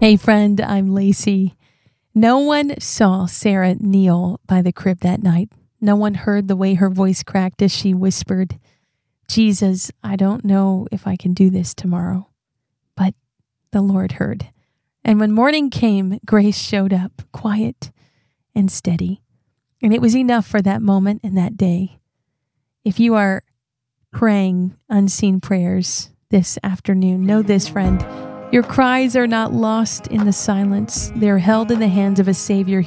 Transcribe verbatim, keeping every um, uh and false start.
Hey friend, I'm Lacey. No one saw Sarah kneel by the crib that night. No one heard the way her voice cracked as she whispered, Jesus, I don't know if I can do this tomorrow. But the Lord heard. And when morning came, Grace showed up, quiet and steady. And it was enough for that moment and that day. If you are praying unseen prayers this afternoon, know this, friend. Your cries are not lost in the silence. They're held in the hands of a Savior